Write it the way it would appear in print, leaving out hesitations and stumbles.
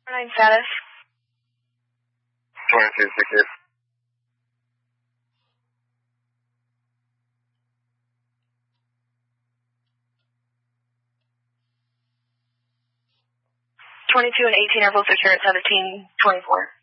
9 status. 22 secured. and 18 airfield secure at 1724.